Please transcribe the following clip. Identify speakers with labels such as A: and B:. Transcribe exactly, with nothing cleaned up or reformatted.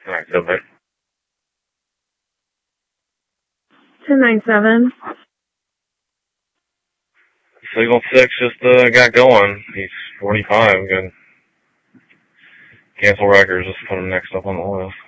A: Alright, so but
B: ten nine seven.
A: Signal six just uh, got going. He's forty-five. Good. Cancel records. Just put him next up on the list.